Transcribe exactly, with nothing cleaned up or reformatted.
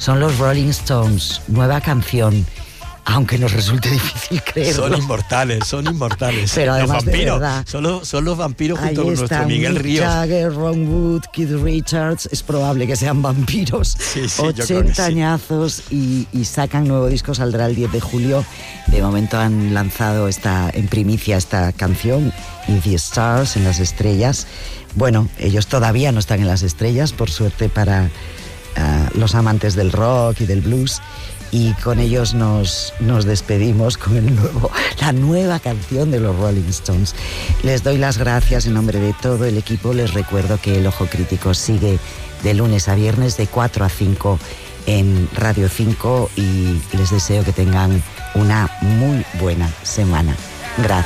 Son los Rolling Stones, nueva canción. Aunque nos resulte difícil creerlo. Son inmortales, son inmortales. Pero además los vampiros, de verdad. son los, son los vampiros junto Ahí con nuestro Miguel Mick Ríos. Jagger, Ron Wood, Keith Richards. Es probable que sean vampiros. Sí, sí, yo creo que sí. ochenta añazos y, y sacan nuevo disco, saldrá el diez de julio. De momento han lanzado esta, en primicia esta canción, In the Stars, en las estrellas. Bueno, ellos todavía no están en las estrellas, por suerte para uh, los amantes del rock y del blues. Y con ellos nos, nos despedimos con el nuevo, la nueva canción de los Rolling Stones. Les doy las gracias en nombre de todo el equipo. Les recuerdo que El Ojo Crítico sigue de lunes a viernes de cuatro a cinco en Radio cinco y les deseo que tengan una muy buena semana. Gracias.